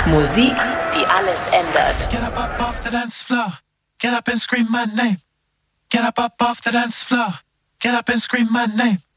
Musik, die alles ändert. Get up off the dance floor. Get up and scream my name. Get up off the dance floor. Get up and scream my name.